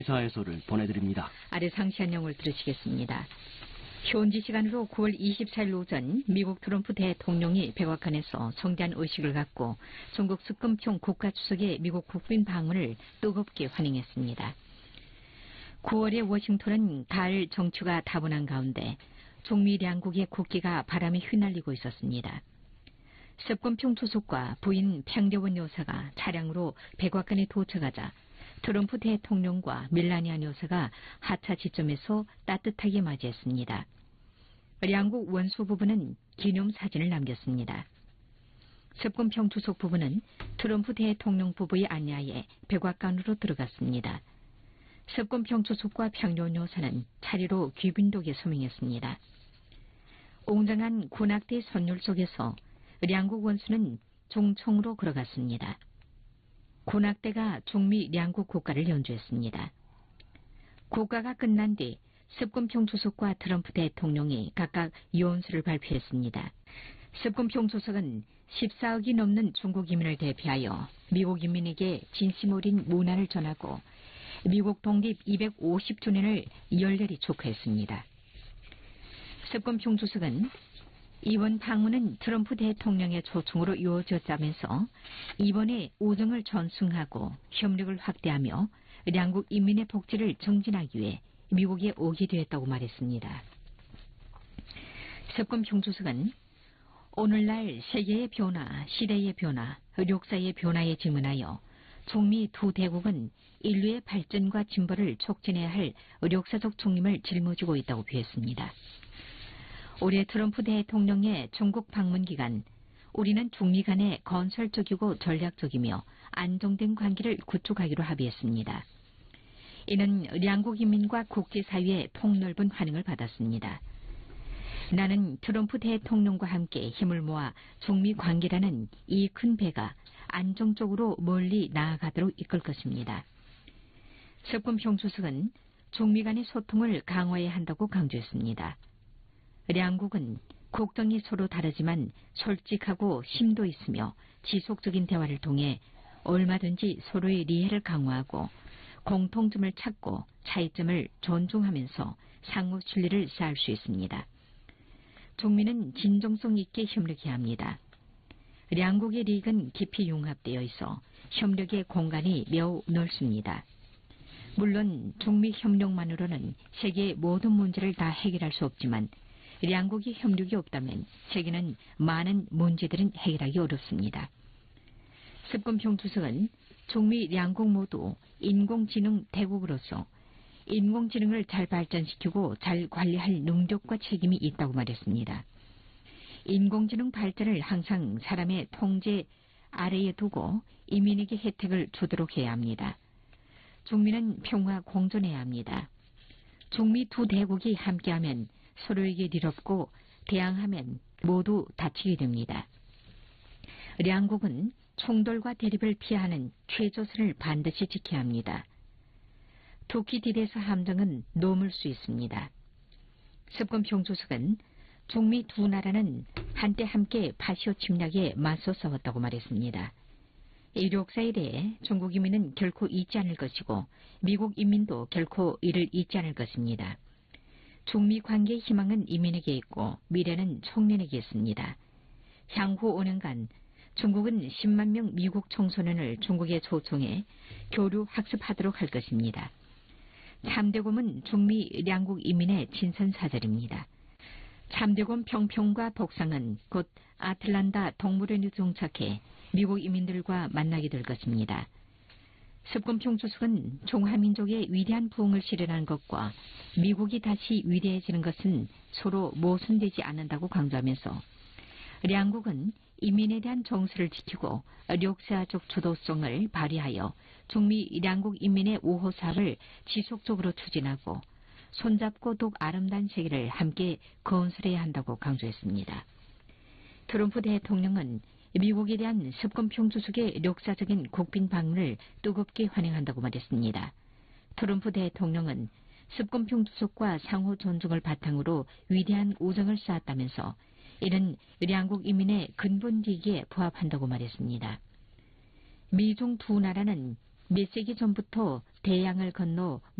시사해설을 보내드립니다. 아래 상시한 내용을 들으시겠습니다. 현지 시간으로 9월 24일 오전 미국 트럼프 대통령이 백악관에서 성대한 의식을 갖고 중국 습금총 국가주석의 미국 국빈 방문을 뜨겁게 환영했습니다. 9월에 워싱턴은 가을 정추가 다분한 가운데 중미 양국의 국기가 바람에 휘날리고 있었습니다. 습금총 주석과 부인 팽대원 여사가 차량으로 백악관에 도착하자 트럼프 대통령과 멜라니아 여사가 하차 지점에서 따뜻하게 맞이했습니다. 양국 원수 부부는 기념사진을 남겼습니다. 습금총 주석 부부는 트럼프 대통령 부부의 안내하에 백악관으로 들어갔습니다. 습금총 주석과 평년 여사는 차례로 귀빈독에 서명했습니다. 웅장한 군악대 선율 속에서 양국 원수는 종총으로 걸어갔습니다. 군악대가 중미 양국 국가를 연주했습니다. 국가가 끝난 뒤 습금총 주석과 트럼프 대통령이 각각 유언서를 발표했습니다. 습금총 주석은 14억이 넘는 중국 인민을 대표하여 미국 인민에게 진심 어린 문안을 전하고 미국 독립 250주년을 열렬히 축하했습니다. 습금총 주석은 이번 방문은 트럼프 대통령의 초청으로 이루어졌다면서 이번에 우정을 전승하고 협력을 확대하며 양국 인민의 복지를 증진하기 위해 미국에 오게 되었다고 말했습니다. 습금총 주석은 오늘날 세계의 변화, 시대의 변화, 역사의 변화에 직면하여 중미 두 대국은 인류의 발전과 진보를 촉진해야 할 역사적 중림을 짊어지고 있다고 표했습니다. 올해 트럼프 대통령의 중국 방문 기간, 우리는 중미 간에 건설적이고 전략적이며 안정된 관계를 구축하기로 합의했습니다. 이는 양국 인민과 국제사회의 폭넓은 환영을 받았습니다. 나는 트럼프 대통령과 함께 힘을 모아 중미 관계라는 이 큰 배가 안정적으로 멀리 나아가도록 이끌 것입니다. 습금총 주석은 중미 간의 소통을 강화해야 한다고 강조했습니다. 양국은 국정이 서로 다르지만 솔직하고 심도 있으며 지속적인 대화를 통해 얼마든지 서로의 이해를 강화하고 공통점을 찾고 차이점을 존중하면서 상호 신뢰를 쌓을 수 있습니다. 중미는 진정성 있게 협력해야 합니다. 양국의 리익은 깊이 융합되어 있어 협력의 공간이 매우 넓습니다. 물론 중미 협력만으로는 세계의 모든 문제를 다 해결할 수 없지만 양국의 협력이 없다면 세계는 많은 문제들은 해결하기 어렵습니다. 습금총 주석은 중미 양국 모두 인공지능 대국으로서 인공지능을 잘 발전시키고 잘 관리할 능력과 책임이 있다고 말했습니다. 인공지능 발전을 항상 사람의 통제 아래에 두고 인민에게 혜택을 주도록 해야 합니다. 중미는 평화 공존해야 합니다. 중미 두 대국이 함께하면 서로에게 리럽고 대항하면 모두 다치게 됩니다. 양국은 총돌과 대립을 피하는 최저선을 반드시 지켜야 합니다. 투키디데스 함정은 넘을 수 있습니다. 습금총 주석은 중미 두 나라는 한때 함께 파시오 침략에 맞서 싸웠다고 말했습니다. 이 역사에 대해 중국 인민은 결코 잊지 않을 것이고 미국 인민도 결코 이를 잊지 않을 것입니다. 중미 관계의 희망은 인민에게 있고 미래는 청년에게 있습니다. 향후 5년간 중국은 10만 명 미국 청소년을 중국에 초청해 교류 학습하도록 할 것입니다. 참대곰은 중미 양국 인민의 친선사절입니다. 참대곰 평평과 복상은 곧 아틀란타 동물원에 정착해 미국 인민들과 만나게 될 것입니다. 습금총 주석은 중화민족의 위대한 부흥을 실현하는 것과 미국이 다시 위대해지는 것은 서로 모순되지 않는다고 강조하면서 양국은 인민에 대한 정서를 지키고 역사적 주도성을 발휘하여 중미 양국 인민의 우호 사업을 지속적으로 추진하고 손잡고 더욱 아름다운 세계를 함께 건설해야 한다고 강조했습니다. 트럼프 대통령은 미국에 대한 습금총 주석의 역사적인 국빈 방문을 뜨겁게 환영한다고 말했습니다. 트럼프 대통령은 습금총 주석과 상호 존중을 바탕으로 위대한 우정을 쌓았다면서 이는 양국 인민의 근본利益에 부합한다고 말했습니다. 미중 두 나라는 몇 세기 전부터 대양을 건너